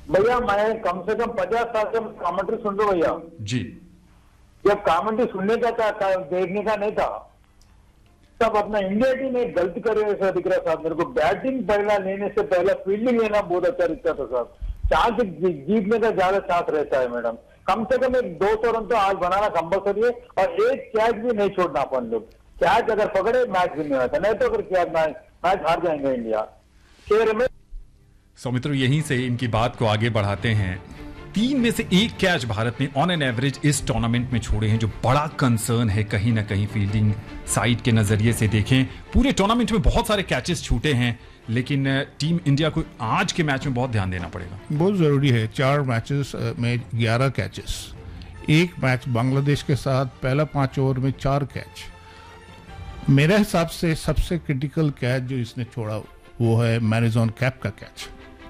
भैया मैं कम से कम 50 साल से कमेंट्री सुन रहा हूँ भैया जी। जब कमेंट्री सुनने का था, देखने का नहीं था, तब अपना इंडिया टीम एक गलती करे ऐसा दिख रहा साहब मेरे को। बैटिंग पहला लेने से पहले फील्डिंग लेना बहुत अच्छा दिखता था साहब। चांस जीतने का ज्यादा चांस रहता है मैडम। कम से कम एक 200 रन तो आज बनाना कंपल्सरी है, और एक कैच भी नहीं छोड़ना अपन लोग। कैच अगर पकड़े मैच विन होता, नहीं तो अगर कैच मैच हार जाएंगे इंडिया। शेर में सौमित्र यहीं से इनकी बात को आगे बढ़ाते हैं। 3 में से 1 कैच भारत ने ऑन एन एवरेज इस टूर्नामेंट में छोड़े हैं, जो बड़ा कंसर्न है कहीं ना कहीं फील्डिंग साइड के नजरिए से देखें। पूरे टूर्नामेंट में बहुत सारे कैचेस छूटे हैं, लेकिन टीम इंडिया को आज के मैच में बहुत ध्यान देना पड़ेगा। बहुत ज़रूरी है। 4 मैचेस में 11 कैचेस। एक मैच बांग्लादेश के साथ पहला 5 ओवर में 4 कैच। मेरे हिसाब से सबसे क्रिटिकल कैच जो इसने छोड़ा वो है मैरिजॉन कैप का कैच।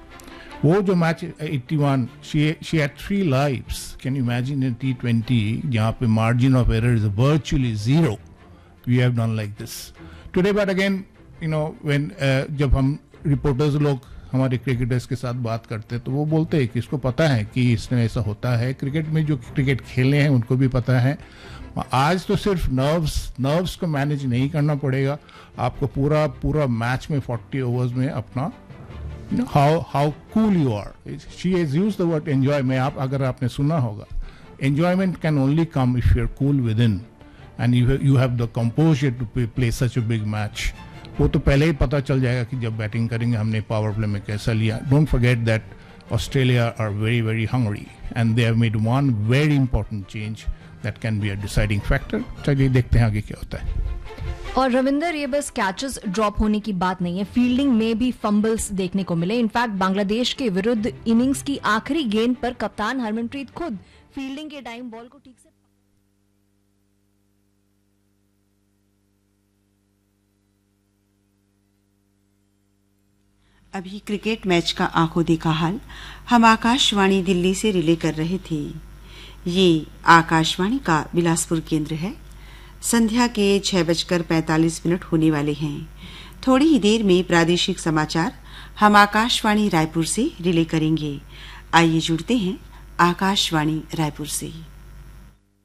वो जो match 81, she had 3 lives. Can you imagine in T20 जहाँ पे margin of error is virtually 0. We have done like this today, but again you know when जब हम रिपोर्टर्स लोग हमारे क्रिकेटर्स के साथ बात करते हैं तो वो बोलते हैं कि इसको पता है कि इसमें ऐसा होता है। क्रिकेट में जो क्रिकेट खेले हैं उनको भी पता है। आज तो सिर्फ नर्व्स को मैनेज नहीं करना पड़ेगा, आपको पूरा मैच में 40 ओवर्स में अपना how cool you are. She has used the word enjoy. में आप अगर आपने सुना होगा, enjoyment can only come if you're cool within and you have the composure to play such a big match. वो तो पहले ही पता चल जाएगा कि जब बैटिंग करेंगे हमने पावर प्ले में कैसा लिया। Don't forget that Australia are very very hungry and they have made one very important change that can be a deciding factor. चलिए देखते हैं आगे क्या होता है। और रविंदर, ये बस कैचेस ड्रॉप होने की बात नहीं है, फील्डिंग में भी फंबल्स देखने को मिले। इनफैक्ट बांग्लादेश के विरुद्ध इनिंग्स की आखिरी गेंद पर कप्तान हरमनप्रीत खुद फील्डिंग के टाइम बॉल को ठीक से अभी क्रिकेट मैच का आंखों देखा हाल हम आकाशवाणी दिल्ली से रिले कर रहे थे। ये आकाशवाणी का बिलासपुर केंद्र है। संध्या के 6:45 होने वाले हैं। थोड़ी ही देर में प्रादेशिक समाचार हम आकाशवाणी रायपुर से रिले करेंगे। आइए जुड़ते हैं आकाशवाणी रायपुर से।